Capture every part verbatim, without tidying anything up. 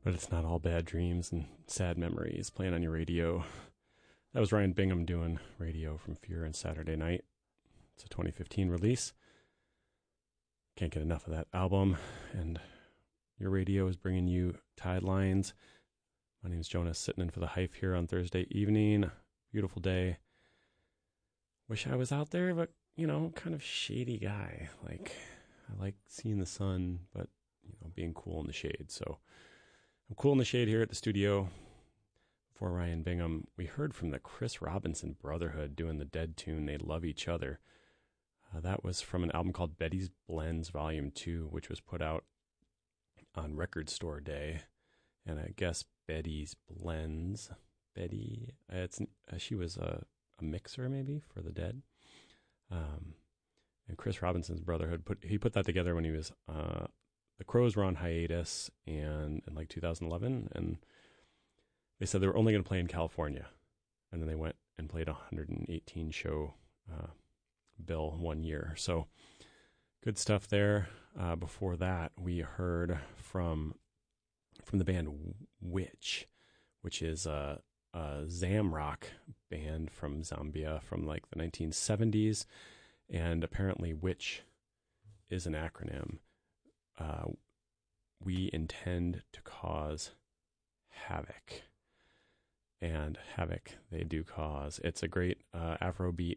But it's not all bad dreams and sad memories playing on your radio. That was Ryan Bingham doing Radio from Fear and Saturday Night. It's a twenty fifteen release. Can't get enough of that album. And your radio is bringing you Tide Lines. My name is Jonas, sitting in for the Hype here on Thursday evening. Beautiful day. Wish I was out there, but, you know, kind of shady guy. Like, I like seeing the sun, but, you know, being cool in the shade. So I'm cool in the shade here at the studio. Before Ryan Bingham, we heard from the Chris Robinson Brotherhood doing the Dead tune, They Love Each Other. Uh, that was from an album called Betty's Blends Volume two, which was put out on Record Store Day. And I guess Betty's Blends, Betty, uh, it's uh, she was a, a mixer maybe for the Dead. Um, and Chris Robinson's Brotherhood, put he put that together when he was, uh, the Crows were on hiatus and in like two thousand eleven, and they said they were only going to play in California. And then they went and played a one hundred eighteen show uh, bill one year. So good stuff there. Uh, before that, we heard from from the band Witch, which is a, a Zamrock band from Zambia from like the nineteen seventies. And apparently Witch is an acronym. Uh, we intend to cause havoc. And havoc they do cause. It's a great uh, Afrobeat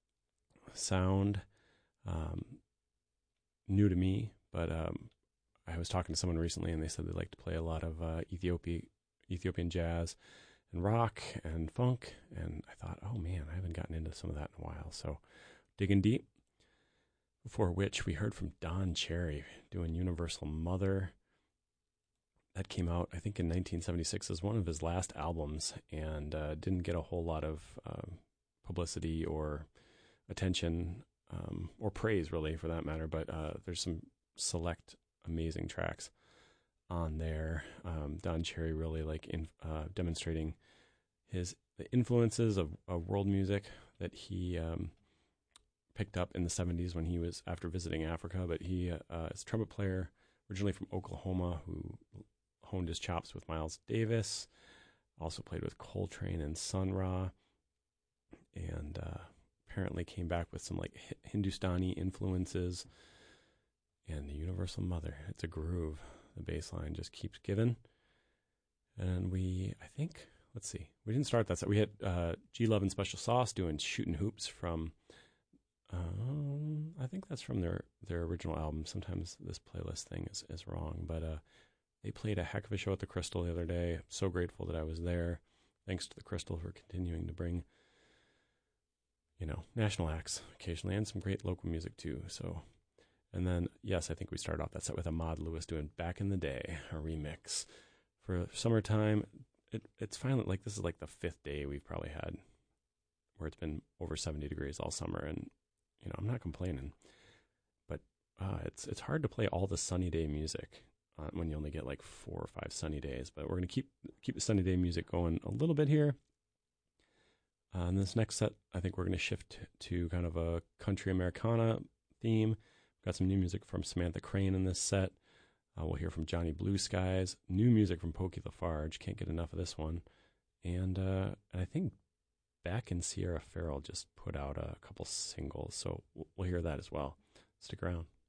sound. Um, new to me, but um, I was talking to someone recently and they said they like to play a lot of uh, Ethiopia, Ethiopian jazz and rock and funk. And I thought, oh man, I haven't gotten into some of that in a while. So digging deep. Before which we heard from Don Cherry doing Universal Mother. That came out, I think, in nineteen seventy-six as one of his last albums, and uh, didn't get a whole lot of um, publicity or attention, um, or praise, really, for that matter. But uh, there's some select amazing tracks on there. Um, Don Cherry really like in, uh, demonstrating his the influences of, of world music that he um, picked up in the seventies when he was after visiting Africa. But he uh, is a trumpet player originally from Oklahoma who honed his chops with Miles Davis, also played with Coltrane and Sun Ra, and uh, apparently came back with some like Hindustani influences and the Universal Mother. It's a groove. The bass line just keeps giving. And we, I think, let's see, we didn't start that set. We had uh, G Love and Special Sauce doing Shootin' Hoops from, um, I think that's from their, their original album. Sometimes this playlist thing is, is wrong, but uh, they played a heck of a show at the Crystal the other day. So grateful that I was there. Thanks to the Crystal for continuing to bring, you know, national acts occasionally and some great local music too. So, and then, yes, I think we started off that set with Ahmad Lewis doing Back in the Day, a remix for summertime. It, it's finally like, this is like the fifth day we've probably had where it's been over seventy degrees all summer. And, you know, I'm not complaining, but uh, it's, it's hard to play all the sunny day music Uh, when you only get like four or five sunny days. But we're going to keep keep the sunny day music going a little bit here. Uh, in this next set, I think we're going to shift to kind of a country Americana theme. We've got some new music from Samantha Crane in this set. Uh, we'll hear from Johnny Blue Skies. New music from Pokey LaFarge. Can't get enough of this one. And, uh, and I think Beck and Sierra Farrell just put out a couple singles, so we'll, we'll hear that as well. Stick around.